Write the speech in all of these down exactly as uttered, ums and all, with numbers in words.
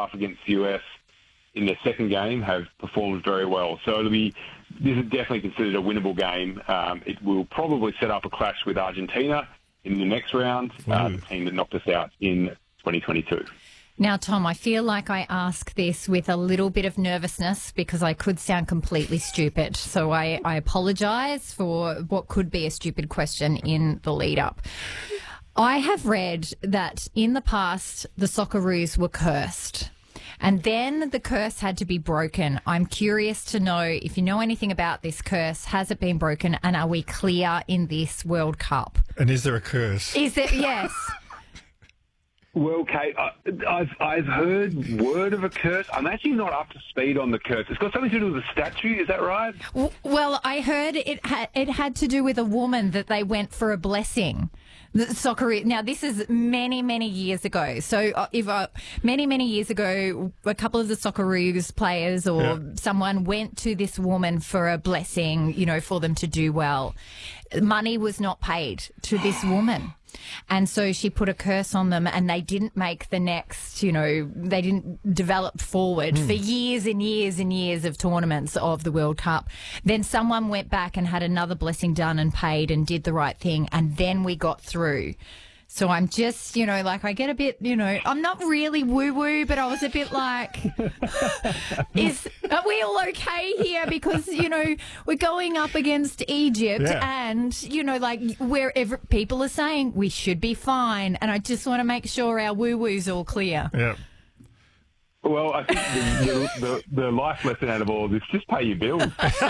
half against the U S in their second game have performed very well. So it'll be this is definitely considered a winnable game. Um, it will probably set up a clash with Argentina in the next round, uh, the team that knocked us out in twenty twenty-two. Now, Tom, I feel like I ask this with a little bit of nervousness because I could sound completely stupid. So I, I apologise for what could be a stupid question in the lead up. I have read that in the past, the Socceroos were cursed. And then the curse had to be broken. I'm curious to know if you know anything about this curse. Has it been broken? And are we clear in this World Cup? And is there a curse? Is it? Yes. Well, Kate, I, I've I've heard word of a curse. I'm actually not up to speed on the curse. It's got something to do with a statue. Is that right? Well, I heard it had it had to do with a woman that they went for a blessing. The soccer. Now, this is many, many years ago. So, uh, if uh, many, many years ago, a couple of the Socceroos players or yeah. someone went to this woman for a blessing, you know, for them to do well. Money was not paid to this woman. And so she put a curse on them and they didn't make the next, you know, they didn't develop forward mm. for years and years and years of tournaments of the World Cup. Then someone went back and had another blessing done and paid and did the right thing. And then we got through. So I'm just, you know, like I get a bit, you know, I'm not really woo-woo, but I was a bit like, is are we all okay here? Because, you know, we're going up against Egypt yeah. and, you know, like wherever people are saying we should be fine. And I just want to make sure our woo-woo's all clear. Yeah. Well, I think the, the, the life lesson out of all of this, just pay your bills.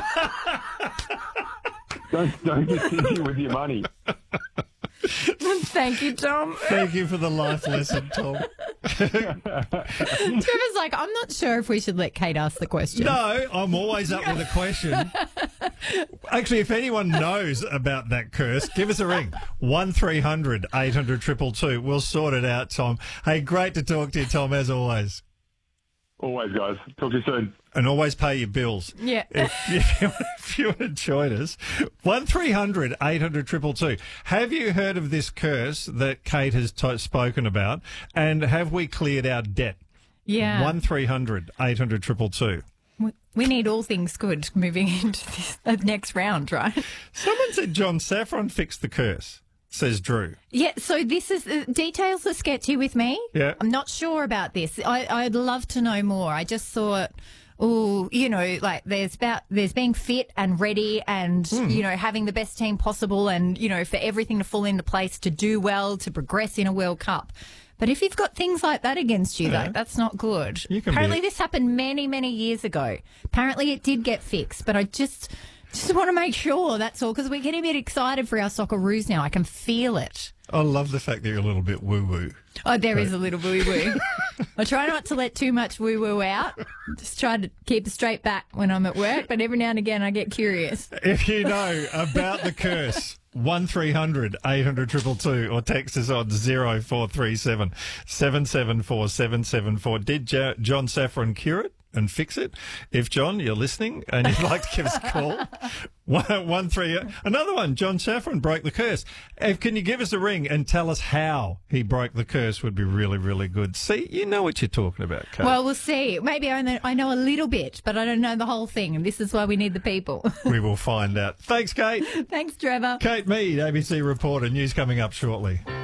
don't, don't get stingy with your money. Thank you, Tom. Thank you for the life lesson, Tom. Trevor's like, I'm not sure if we should let Kate ask the question. No, I'm always up with a question. Actually, if anyone knows about that curse, give us a ring. one three hundred eight hundred two two two. We'll sort it out, Tom. Hey, great to talk to you, Tom, as always. Always, guys. Talk to you soon. And always pay your bills. Yeah. If you, if you want to join us, one three hundred eight hundred two two two. Have you heard of this curse that Kate has t- spoken about? And have we cleared our debt? Yeah. one three hundred eight hundred two two two. We, we need all things good moving into this uh, next round, right? Someone said John Saffron fixed the curse. Says Drew. Yeah, so this is uh, details are sketchy with me. Yeah. I'm not sure about this. I, I'd love to know more. I just thought, oh, you know, like there's about there's being fit and ready and, mm. you know, having the best team possible and, you know, for everything to fall into place to do well, to progress in a World Cup. But if you've got things like that against you, yeah. though, that's not good. Apparently be... this happened many, many years ago. Apparently it did get fixed, but I just... Just want to make sure, that's all, because we're getting a bit excited for our Socceroos now. I can feel it. I love the fact that you're a little bit woo-woo. Oh, there is a little woo-woo. I try not to let too much woo-woo out. Just try to keep a straight back when I'm at work, but every now and again I get curious. If you know about the curse, one three hundred eight hundred two two two or text us on zero four three seven seven seven four seven seven four. Did jo- John Saffron cure it and fix it? If, John, you're listening and you'd like to give us a call, one, one three, another one, John Saffron broke the curse. If, can you give us a ring and tell us how he broke the curse would be really, really good. See, you know what you're talking about, Kate. Well, we'll see. Maybe I know, I know a little bit, but I don't know the whole thing, and this is why we need the people. We will find out. Thanks, Kate. Thanks, Trevor. Kate Mead, A B C reporter. News coming up shortly.